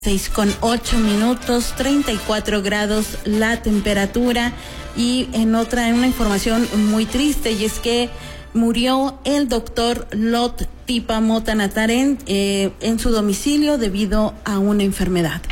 6:08, 34 grados la temperatura. Y en una información muy triste, y es que murió el doctor Lot Tipa Mota Natarén en su domicilio debido a una enfermedad.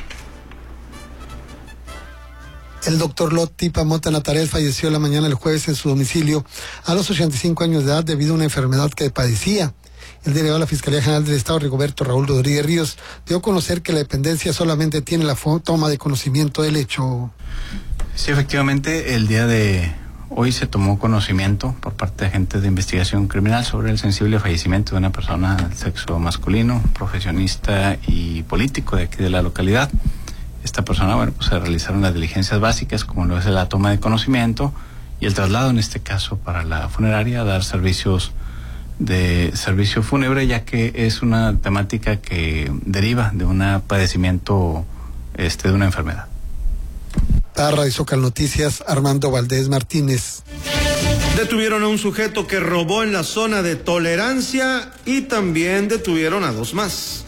El doctor Lot Tipa Mota Natarén falleció la mañana del jueves en su domicilio a los 85 años de edad debido a una enfermedad que padecía. El delegado de la Fiscalía General del Estado, Rigoberto Raúl Rodríguez Ríos, dio a conocer que la dependencia solamente tiene la toma de conocimiento del hecho. Sí, efectivamente, el día de hoy se tomó conocimiento por parte de agentes de investigación criminal sobre el sensible fallecimiento de una persona del sexo masculino, profesionista y político de aquí de la localidad. Esta persona, se realizaron las diligencias básicas, como lo es la toma de conocimiento y el traslado, en este caso, para la funeraria, a dar servicio fúnebre, ya que es una temática que deriva de un padecimiento de una enfermedad. Para Radio Zócalo Noticias, Armando Valdés Martínez. Detuvieron a un sujeto que robó en la zona de Tolerancia y también detuvieron a 2 más.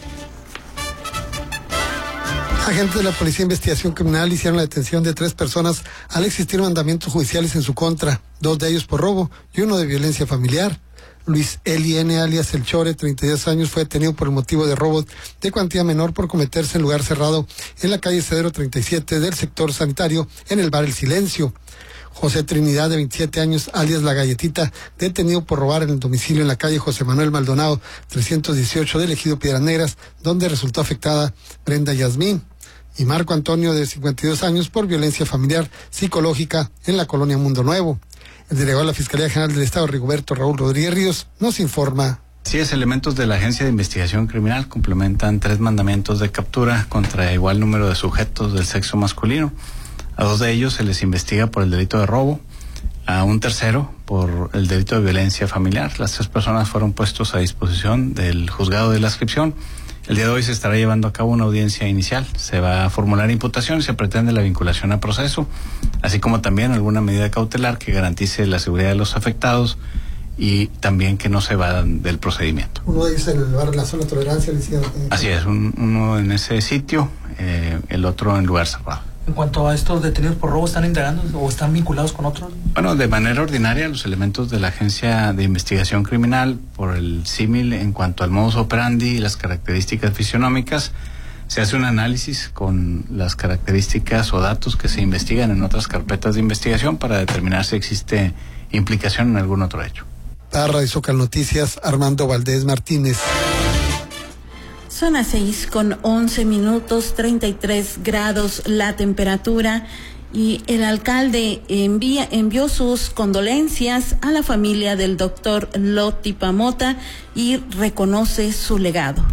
Agentes de la Policía de Investigación Criminal hicieron la detención de 3 personas al existir mandamientos judiciales en su contra, 2 de ellos por robo y 1 de violencia familiar. Luis Eli N. alias El Chore, 32 años, fue detenido por el motivo de robo de cuantía menor por cometerse en lugar cerrado en la calle Cedro 37 del sector sanitario en el bar El Silencio. José Trinidad, de 27 años, alias La Galletita, detenido por robar en el domicilio en la calle José Manuel Maldonado 318 del ejido Piedras Negras, donde resultó afectada Brenda Yasmín. Y Marco Antonio, de 52 años, por violencia familiar psicológica en la colonia Mundo Nuevo. El delegado de la Fiscalía General del Estado, Rigoberto Raúl Rodríguez Ríos, nos informa. Sí, elementos de la Agencia de Investigación Criminal complementan 3 mandamientos de captura contra igual número de sujetos del sexo masculino. A 2 de ellos se les investiga por el delito de robo, a un tercero por el delito de violencia familiar. Las 3 personas fueron puestos a disposición del juzgado de la inscripción. El día de hoy se estará llevando a cabo una audiencia inicial. Se va a formular imputación y se pretende la vinculación a proceso, así como también alguna medida cautelar que garantice la seguridad de los afectados y también que no se evadan del procedimiento. Uno de ellos en el lugar de la zona de Tolerancia. Así es, uno en ese sitio, el otro en lugar cerrado. En cuanto a estos detenidos por robo, ¿están indagando o están vinculados con otros? Bueno, de manera ordinaria, los elementos de la Agencia de Investigación Criminal, por el símil en cuanto al modus operandi y las características fisionómicas, se hace un análisis con las características o datos que se investigan en otras carpetas de investigación para determinar si existe implicación en algún otro hecho. Para Radio Zócalo Noticias, Armando Valdés Martínez. Son las 6:11, 33 grados la temperatura, y el alcalde envió sus condolencias a la familia del doctor Lot Tipa Mota y reconoce su legado.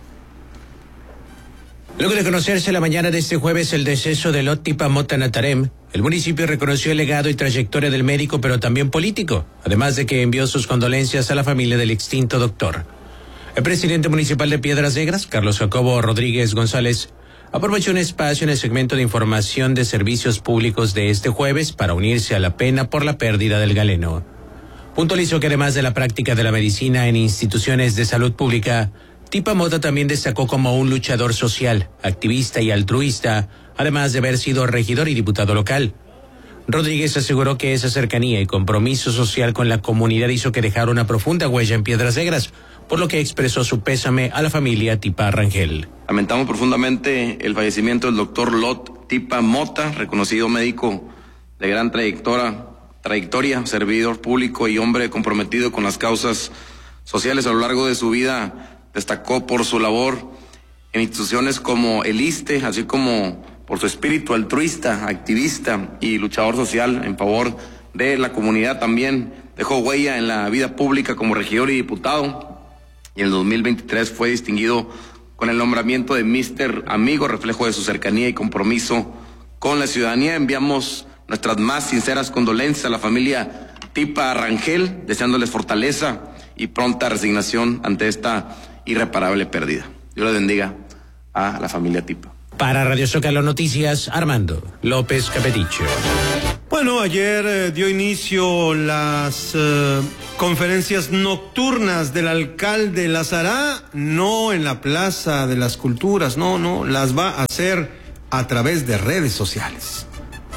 Luego de conocerse la mañana de este jueves el deceso de Lot Tipa Mota Natarén, el municipio reconoció el legado y trayectoria del médico, pero también político, además de que envió sus condolencias a la familia del extinto doctor. El presidente municipal de Piedras Negras, Carlos Jacobo Rodríguez González, aprovechó un espacio en el segmento de información de servicios públicos de este jueves para unirse a la pena por la pérdida del galeno. Puntualizó que además de la práctica de la medicina en instituciones de salud pública, Tipa Mota también destacó como un luchador social, activista y altruista, además de haber sido regidor y diputado local. Rodríguez aseguró que esa cercanía y compromiso social con la comunidad hizo que dejara una profunda huella en Piedras Negras, por lo que expresó su pésame a la familia Tipa Rangel. Lamentamos profundamente el fallecimiento del doctor Lot Tipa Mota, reconocido médico de gran trayectoria, servidor público y hombre comprometido con las causas sociales. A lo largo de su vida destacó por su labor en instituciones como el ISSSTE, así como por su espíritu altruista, activista y luchador social en favor de la comunidad. También dejó huella en la vida pública como regidor y diputado, y en el 2023 fue distinguido con el nombramiento de Mister Amigo, reflejo de su cercanía y compromiso con la ciudadanía. Enviamos nuestras más sinceras condolencias a la familia Tipa Rangel, deseándoles fortaleza y pronta resignación ante esta irreparable pérdida. Dios les bendiga a la familia Tipa. Para Radio Zócalo Noticias, Armando López Capeticho. Bueno, ayer dio inicio las conferencias nocturnas del alcalde. Las hará no en la Plaza de las Culturas, no, las va a hacer a través de redes sociales.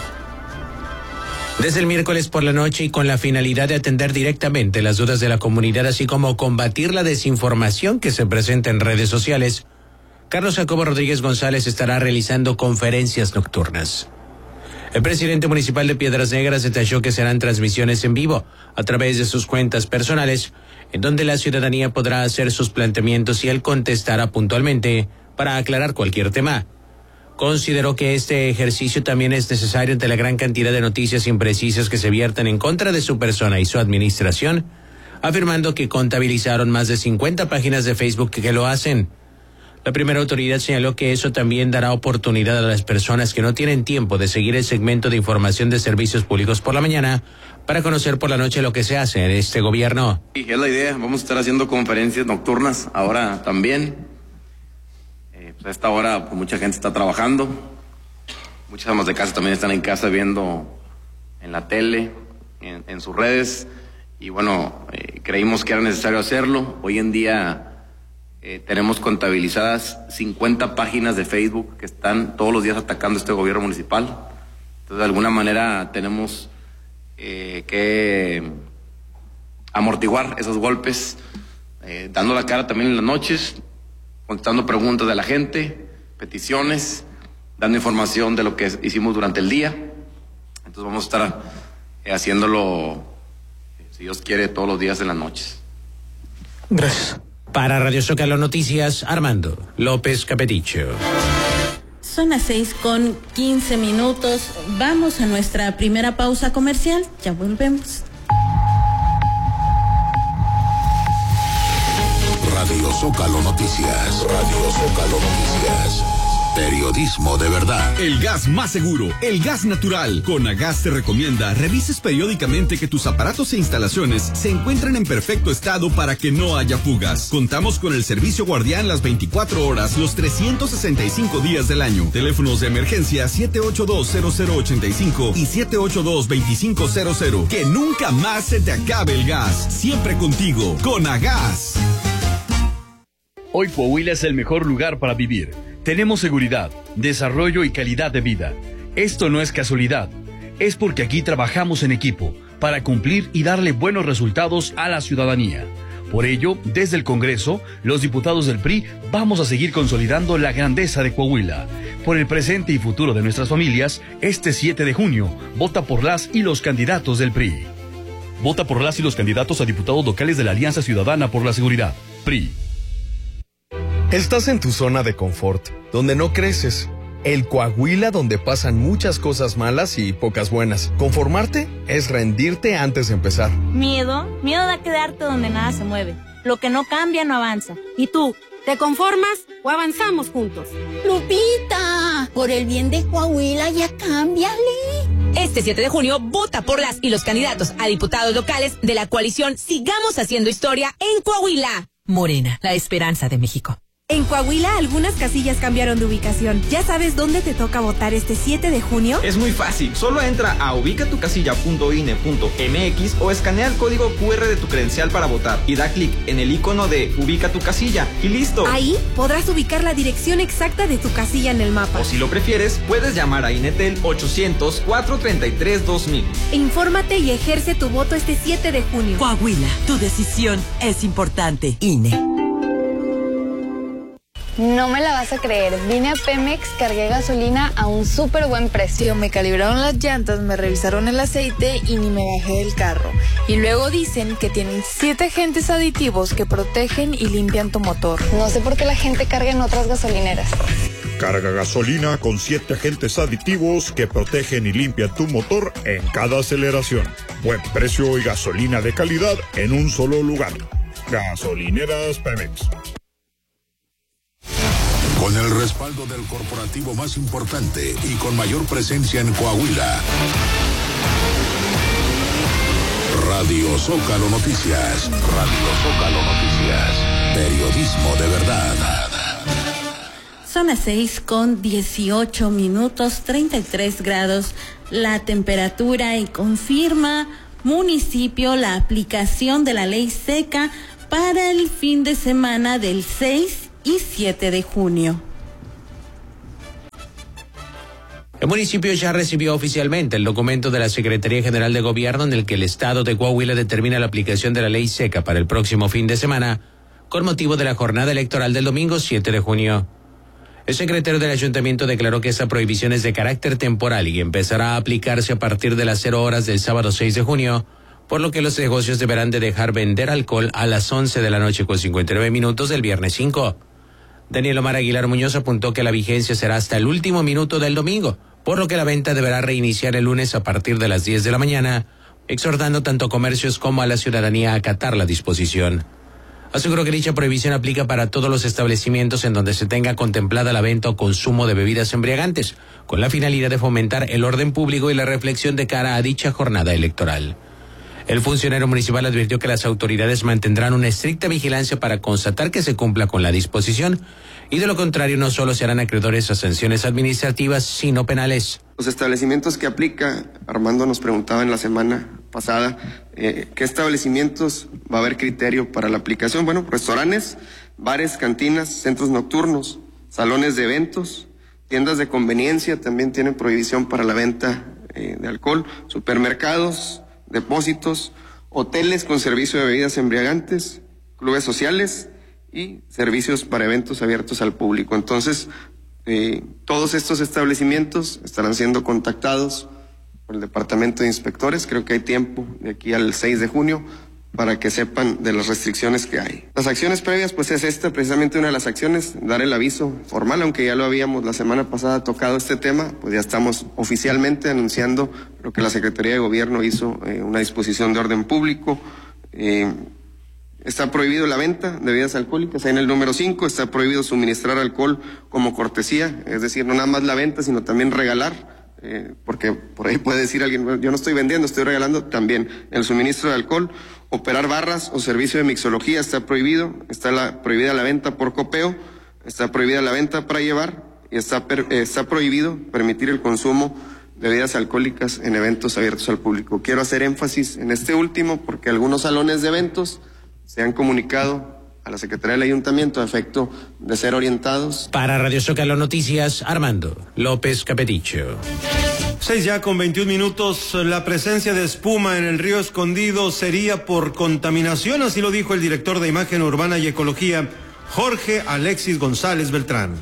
Desde el miércoles por la noche y con la finalidad de atender directamente las dudas de la comunidad, así como combatir la desinformación que se presenta en redes sociales, Carlos Jacobo Rodríguez González estará realizando conferencias nocturnas. El presidente municipal de Piedras Negras detalló que serán transmisiones en vivo a través de sus cuentas personales, en donde la ciudadanía podrá hacer sus planteamientos y él contestará puntualmente para aclarar cualquier tema. Consideró que este ejercicio también es necesario ante la gran cantidad de noticias imprecisas que se vierten en contra de su persona y su administración, afirmando que contabilizaron más de 50 páginas de Facebook que lo hacen. La primera autoridad señaló que eso también dará oportunidad a las personas que no tienen tiempo de seguir el segmento de información de servicios públicos por la mañana para conocer por la noche lo que se hace en este gobierno. Sí, es la idea, vamos a estar haciendo conferencias nocturnas ahora también. A esta hora pues, mucha gente está trabajando, muchas amas de casa también están en casa viendo en la tele, en sus redes, y bueno, creímos que era necesario hacerlo. Hoy en día tenemos contabilizadas 50 páginas de Facebook que están todos los días atacando este gobierno municipal. Entonces, de alguna manera tenemos que amortiguar esos golpes, dando la cara también en las noches, contestando preguntas de la gente, peticiones, dando información de lo que hicimos durante el día. Entonces vamos a estar haciéndolo, si Dios quiere, todos los días en las noches. Gracias. Para Radio Zócalo Noticias, Armando López Capeticho. Son las 6:15. Vamos a nuestra primera pausa comercial. Ya volvemos. Radio Zócalo Noticias. Radio Zócalo Noticias. Periodismo de verdad. El gas más seguro, el gas natural. Conagas te recomienda revises periódicamente que tus aparatos e instalaciones se encuentren en perfecto estado para que no haya fugas. Contamos con el servicio guardián las 24 horas, los 365 días del año. Teléfonos de emergencia 782-0085 y 782-2500. Que nunca más se te acabe el gas. Siempre contigo. Conagas. Hoy Coahuila es el mejor lugar para vivir. Tenemos seguridad, desarrollo y calidad de vida. Esto no es casualidad, es porque aquí trabajamos en equipo para cumplir y darle buenos resultados a la ciudadanía. Por ello, desde el Congreso, los diputados del PRI vamos a seguir consolidando la grandeza de Coahuila. Por el presente y futuro de nuestras familias, este 7 de junio, vota por las y los candidatos del PRI. Vota por las y los candidatos a diputados locales de la Alianza Ciudadana por la Seguridad, PRI. Estás en tu zona de confort, donde no creces. El Coahuila donde pasan muchas cosas malas y pocas buenas. Conformarte es rendirte antes de empezar. Miedo da quedarte donde nada se mueve. Lo que no cambia no avanza. ¿Y tú, te conformas o avanzamos juntos? Lupita, por el bien de Coahuila ya cámbiale. Este 7 de junio, vota por las y los candidatos a diputados locales de la coalición Sigamos Haciendo Historia en Coahuila. Morena, la esperanza de México. En Coahuila, algunas casillas cambiaron de ubicación. ¿Ya sabes dónde te toca votar este 7 de junio? Es muy fácil. Solo entra a ubicatucasilla.ine.mx o escanea el código QR de tu credencial para votar y da clic en el icono de Ubica tu casilla y listo. Ahí podrás ubicar la dirección exacta de tu casilla en el mapa. O si lo prefieres, puedes llamar a Inetel 800-433-2000. Infórmate y ejerce tu voto este 7 de junio. Coahuila, tu decisión es importante. INE. No me la vas a creer, vine a Pemex, cargué gasolina a un súper buen precio. Me calibraron las llantas, me revisaron el aceite y ni me bajé del carro. Y luego dicen que tienen 7 agentes aditivos que protegen y limpian tu motor. No sé por qué la gente carga en otras gasolineras. Carga gasolina con 7 agentes aditivos que protegen y limpian tu motor en cada aceleración. Buen precio y gasolina de calidad en un solo lugar. Gasolineras Pemex. Con el respaldo del corporativo más importante y con mayor presencia en Coahuila. Radio Zócalo Noticias. Radio Zócalo Noticias. Periodismo de verdad. Son las 6:18, 33 grados la temperatura, y confirma municipio la aplicación de la ley seca para el fin de semana del 6 y 7 de junio. El municipio ya recibió oficialmente el documento de la Secretaría General de Gobierno en el que el Estado de Coahuila determina la aplicación de la ley seca para el próximo fin de semana, con motivo de la jornada electoral del domingo 7 de junio. El secretario del ayuntamiento declaró que esta prohibición es de carácter temporal y empezará a aplicarse a partir de las 0 horas del sábado 6 de junio, por lo que los negocios deberán de dejar vender alcohol a las 11 de la noche con 59 minutos del viernes 5. Daniel Omar Aguilar Muñoz apuntó que la vigencia será hasta el último minuto del domingo, por lo que la venta deberá reiniciar el lunes a partir de las 10 de la mañana, exhortando tanto comercios como a la ciudadanía a acatar la disposición. Aseguró que dicha prohibición aplica para todos los establecimientos en donde se tenga contemplada la venta o consumo de bebidas embriagantes, con la finalidad de fomentar el orden público y la reflexión de cara a dicha jornada electoral. El funcionario municipal advirtió que las autoridades mantendrán una estricta vigilancia para constatar que se cumpla con la disposición, y de lo contrario no solo serán acreedores a sanciones administrativas, sino penales. Los establecimientos que aplica, Armando nos preguntaba en la semana pasada, ¿qué establecimientos va a haber criterio para la aplicación? Bueno, restaurantes, bares, cantinas, centros nocturnos, salones de eventos, tiendas de conveniencia también tienen prohibición para la venta de alcohol, supermercados, depósitos, hoteles con servicio de bebidas embriagantes, clubes sociales y servicios para eventos abiertos al público. Entonces, todos estos establecimientos estarán siendo contactados por el Departamento de Inspectores. Creo que hay tiempo de aquí al 6 de junio para que sepan de las restricciones que hay. Las acciones previas, pues es esta precisamente una de las acciones, dar el aviso formal, aunque ya lo habíamos la semana pasada tocado este tema, pues ya estamos oficialmente anunciando lo que la Secretaría de Gobierno hizo, una disposición de orden público. Está prohibido la venta de bebidas alcohólicas, ahí en el número 5, está prohibido suministrar alcohol como cortesía, es decir, no nada más la venta, sino también regalar. Porque por ahí puede decir alguien, yo no estoy vendiendo, estoy regalando. También el suministro de alcohol, operar barras o servicio de mixología está prohibido, está prohibida la venta por copeo, está prohibida la venta para llevar, y está prohibido permitir el consumo de bebidas alcohólicas en eventos abiertos al público. Quiero hacer énfasis en este último porque algunos salones de eventos se han comunicado a la Secretaría del Ayuntamiento a efecto de ser orientados. Para Radio Zócalo Noticias, Armando López Capeticho. 6:21. La presencia de espuma en el río Escondido sería por contaminación, así lo dijo el director de Imagen Urbana y Ecología, Jorge Alexis González Beltrán.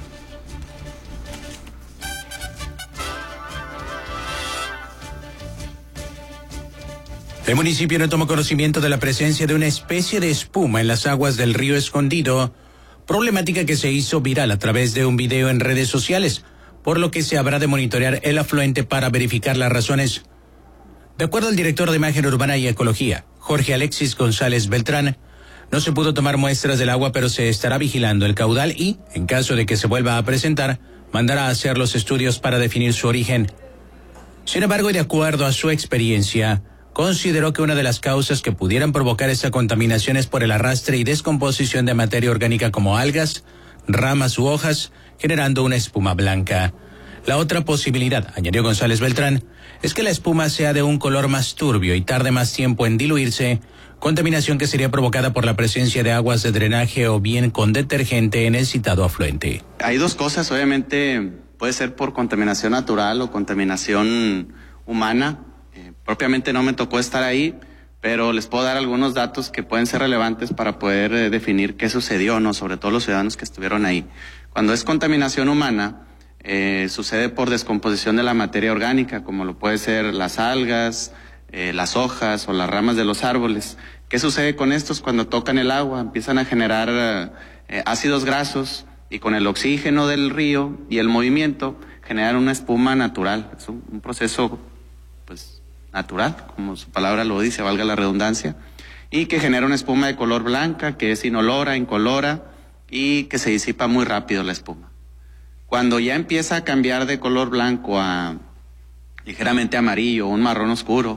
El municipio no tomó conocimiento de la presencia de una especie de espuma en las aguas del río Escondido, problemática que se hizo viral a través de un video en redes sociales, por lo que se habrá de monitorear el afluente para verificar las razones. De acuerdo al director de Imagen Urbana y Ecología, Jorge Alexis González Beltrán, no se pudo tomar muestras del agua, pero se estará vigilando el caudal y, en caso de que se vuelva a presentar, mandará a hacer los estudios para definir su origen. Sin embargo, y de acuerdo a su experiencia, consideró que una de las causas que pudieran provocar esta contaminación es por el arrastre y descomposición de materia orgánica como algas, ramas u hojas, generando una espuma blanca. La otra posibilidad, añadió González Beltrán, es que la espuma sea de un color más turbio y tarde más tiempo en diluirse, contaminación que sería provocada por la presencia de aguas de drenaje o bien con detergente en el citado afluente. Hay dos cosas, obviamente puede ser por contaminación natural o contaminación humana. Propiamente no me tocó estar ahí, pero les puedo dar algunos datos que pueden ser relevantes para poder definir qué sucedió, ¿no? Sobre todo los ciudadanos que estuvieron ahí. Cuando es contaminación humana, sucede por descomposición de la materia orgánica, como lo puede ser las algas, las hojas o las ramas de los árboles. ¿Qué sucede con estos? Cuando tocan el agua, empiezan a generar ácidos grasos y con el oxígeno del río y el movimiento generan una espuma natural. Es un proceso, pues, natural, como su palabra lo dice, valga la redundancia, y que genera una espuma de color blanca, que es inolora, incolora, y que se disipa muy rápido la espuma. Cuando ya empieza a cambiar de color blanco a ligeramente amarillo o un marrón oscuro,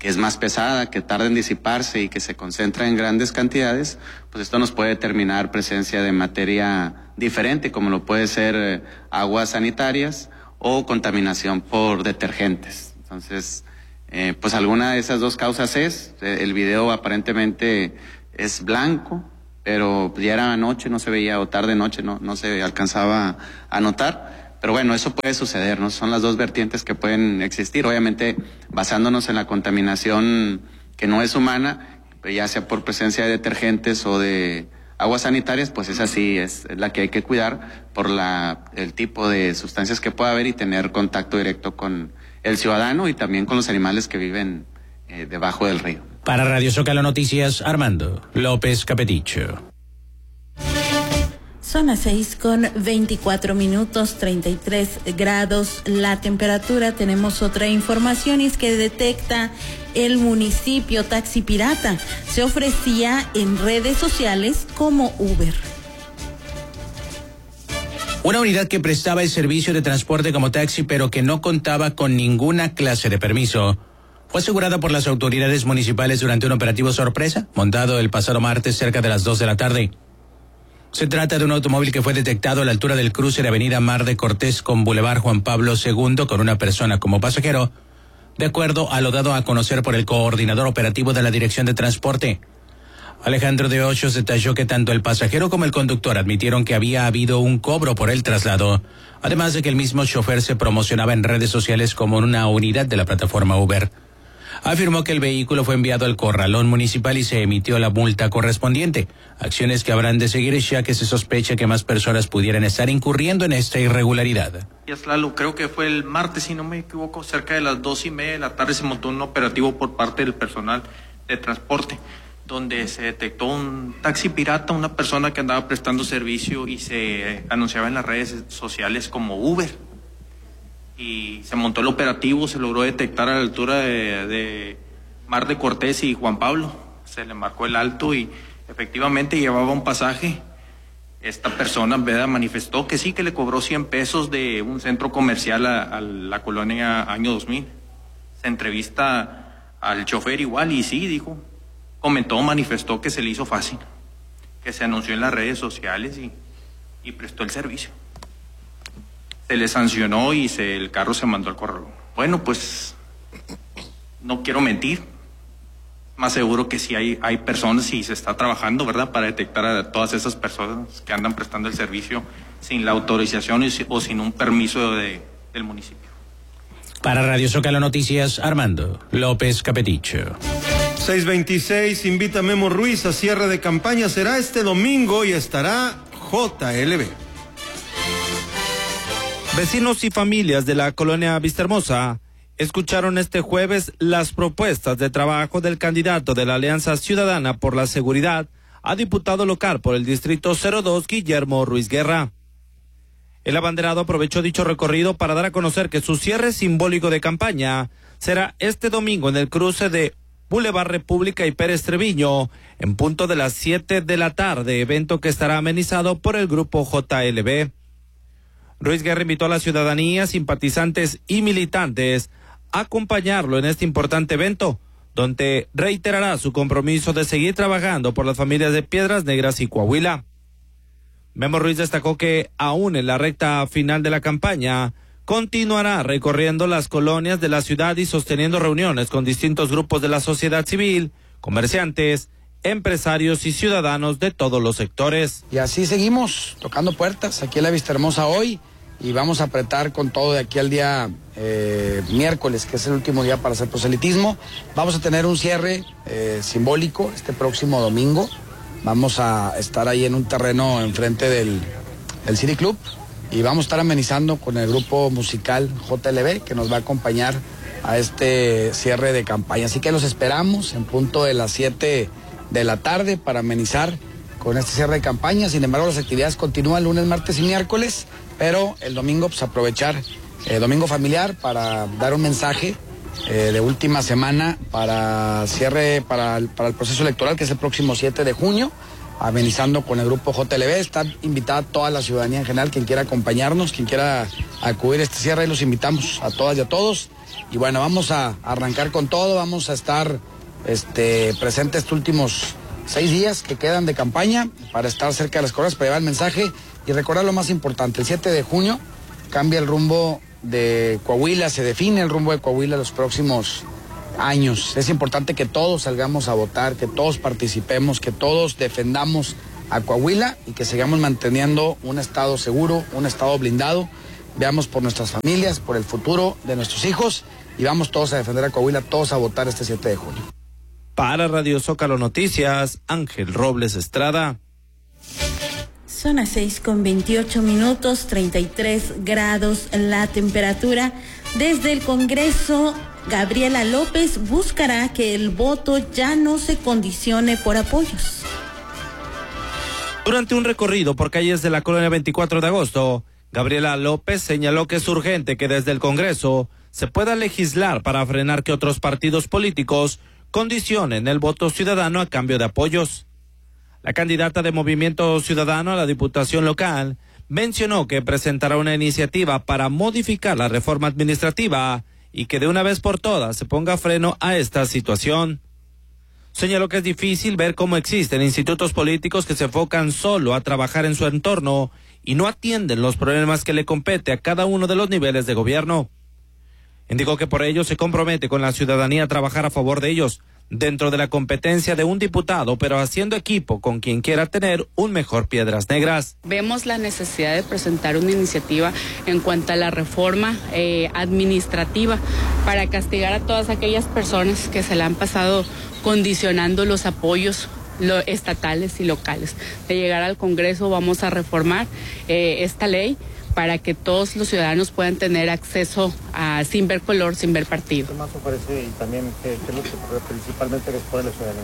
es más pesada, que tarda en disiparse y que se concentra en grandes cantidades, pues esto nos puede determinar presencia de materia diferente, como lo puede ser aguas sanitarias o contaminación por detergentes. Entonces, pues alguna de esas dos causas es, el video aparentemente es blanco, pero ya era noche, no se veía, o tarde noche, no se alcanzaba a notar. Pero bueno, eso puede suceder, ¿no? Son las dos vertientes que pueden existir. Obviamente, basándonos en la contaminación que no es humana, ya sea por presencia de detergentes o de aguas sanitarias, pues esa sí es la que hay que cuidar por el tipo de sustancias que pueda haber y tener contacto directo con el ciudadano y también con los animales que viven debajo del río. Para Radio Zócalo Noticias, Armando López Capeticho. Son las 6:24, 33 grados la temperatura. Tenemos otra información y es que detecta el municipio taxi pirata. Se ofrecía en redes sociales como Uber. Una unidad que prestaba el servicio de transporte como taxi pero que no contaba con ninguna clase de permiso fue asegurada por las autoridades municipales durante un operativo sorpresa montado el pasado martes cerca de las 2 de la tarde. Se trata de un automóvil que fue detectado a la altura del cruce de Avenida Mar de Cortés con Boulevard Juan Pablo II con una persona como pasajero, de acuerdo a lo dado a conocer por el coordinador operativo de la Dirección de Transporte. Alejandro de Hoyos detalló que tanto el pasajero como el conductor admitieron que había habido un cobro por el traslado, además de que el mismo chofer se promocionaba en redes sociales como una unidad de la plataforma Uber. Afirmó que el vehículo fue enviado al corralón municipal y se emitió la multa correspondiente, acciones que habrán de seguir ya que se sospecha que más personas pudieran estar incurriendo en esta irregularidad. Lalo, creo que fue el martes, si no me equivoco, cerca de las 2:30 de la tarde se montó un operativo por parte del personal de transporte, donde se detectó un taxi pirata, una persona que andaba prestando servicio y se anunciaba en las redes sociales como Uber. Y se montó el operativo, se logró detectar a la altura de Mar de Cortés y Juan Pablo. Se le marcó el alto y efectivamente llevaba un pasaje. Esta persona, ¿verdad?, manifestó que sí, que le cobró 100 pesos de un centro comercial a la colonia Año 2000. Se entrevista al chofer igual y sí, manifestó que se le hizo fácil, que se anunció en las redes sociales y prestó el servicio. Se le sancionó y el carro se mandó al corralón. Bueno, pues no quiero mentir, más seguro que sí hay personas y se está trabajando, ¿verdad?, para detectar a todas esas personas que andan prestando el servicio sin la autorización o sin un permiso del municipio. Para Radio Zócalo Noticias, Armando López Capeticho. 6:26, invita a Memo Ruiz a cierre de campaña. Será este domingo y estará JLB. Vecinos y familias de la colonia Vistahermosa escucharon este jueves las propuestas de trabajo del candidato de la Alianza Ciudadana por la Seguridad a diputado local por el Distrito 02, Guillermo Ruiz Guerra. El abanderado aprovechó dicho recorrido para dar a conocer que su cierre simbólico de campaña será este domingo en el cruce de Boulevard República y Pérez Treviño, en punto de las 7 de la tarde, evento que estará amenizado por el grupo JLB. Ruiz Guerra invitó a la ciudadanía, simpatizantes y militantes a acompañarlo en este importante evento, donde reiterará su compromiso de seguir trabajando por las familias de Piedras Negras y Coahuila. Memo Ruiz destacó que aún en la recta final de la campaña continuará recorriendo las colonias de la ciudad y sosteniendo reuniones con distintos grupos de la sociedad civil, comerciantes, empresarios y ciudadanos de todos los sectores. Y así seguimos tocando puertas aquí en la Vistahermosa hoy y vamos a apretar con todo de aquí al día miércoles, que es el último día para hacer proselitismo. Vamos a tener un cierre simbólico este próximo domingo. Vamos a estar ahí en un terreno enfrente del City Club y vamos a estar amenizando con el grupo musical JLB que nos va a acompañar a este cierre de campaña. Así que los esperamos en punto de las 7 de la tarde para amenizar con este cierre de campaña. Sin embargo, las actividades continúan lunes, martes y miércoles, pero el domingo pues aprovechar domingo familiar para dar un mensaje de última semana para cierre para el proceso electoral, que es el próximo 7 de junio. amenizando con el grupo JLB. Está invitada toda la ciudadanía en general, quien quiera acompañarnos, quien quiera acudir a este cierre, y los invitamos a todas y a todos. Y bueno, vamos a arrancar con todo, vamos a estar presentes estos últimos 6 días que quedan de campaña para estar cerca de las cosas, para llevar el mensaje y recordar lo más importante. El 7 de junio cambia el rumbo de Coahuila, se define el rumbo de Coahuila los próximos años. Es importante que todos salgamos a votar, que todos participemos, que todos defendamos a Coahuila y que sigamos manteniendo un estado seguro, un estado blindado. Veamos por nuestras familias, por el futuro de nuestros hijos y vamos todos a defender a Coahuila, todos a votar este 7 de junio. Para Radio Zócalo Noticias, Ángel Robles Estrada. Son las 6:28, 33 grados la temperatura. Desde el Congreso, Gabriela López buscará que el voto ya no se condicione por apoyos. Durante un recorrido por calles de la colonia 24 de agosto, Gabriela López señaló que es urgente que desde el Congreso se pueda legislar para frenar que otros partidos políticos condicionen el voto ciudadano a cambio de apoyos. La candidata de Movimiento Ciudadano a la Diputación Local mencionó que presentará una iniciativa para modificar la reforma administrativa y que de una vez por todas se ponga freno a esta situación. Señaló que es difícil ver cómo existen institutos políticos que se enfocan solo a trabajar en su entorno y no atienden los problemas que le compete a cada uno de los niveles de gobierno. Indicó que por ello se compromete con la ciudadanía a trabajar a favor de ellos, dentro de la competencia de un diputado, pero haciendo equipo con quien quiera tener un mejor Piedras Negras. Vemos la necesidad de presentar una iniciativa en cuanto a la reforma administrativa para castigar a todas aquellas personas que se le han pasado condicionando los apoyos estatales y locales. De llegar al Congreso vamos a reformar esta ley para que todos los ciudadanos puedan tener acceso a sin ver color, sin ver partido. ¿Qué más ofrece y también qué es lo que principalmente les pone a la ciudadanía?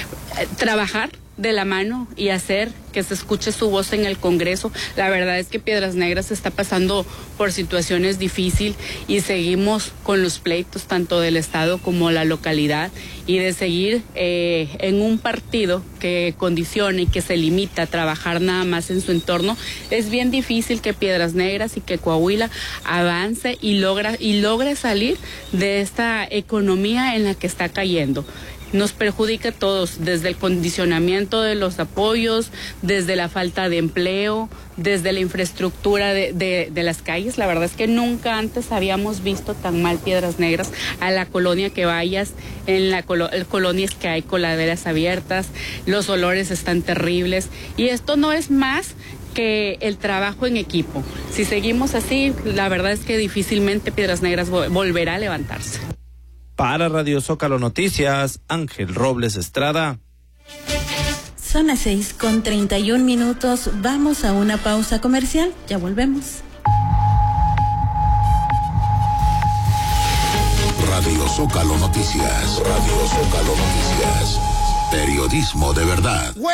Trabajar de la mano y hacer que se escuche su voz en el Congreso. La verdad es que Piedras Negras está pasando por situaciones difíciles y seguimos con los pleitos tanto del Estado como la localidad y de seguir en un partido que condicione y que se limita a trabajar nada más en su entorno. Es bien difícil que Piedras Negras y que Coahuila avance y logre salir de esta economía en la que está cayendo. Nos perjudica a todos, desde el condicionamiento de los apoyos, desde la falta de empleo, desde la infraestructura de las calles. La verdad es que nunca antes habíamos visto tan mal Piedras Negras. A la colonia que vayas, en la colonias que hay coladeras abiertas, los olores están terribles. Y esto no es más que el trabajo en equipo. Si seguimos así, la verdad es que difícilmente Piedras Negras volverá a levantarse. Para Radio Zócalo Noticias, Ángel Robles Estrada. Son las 6:31. Vamos a una pausa comercial. Ya volvemos. Radio Zócalo Noticias. Radio Zócalo Noticias. Periodismo de verdad.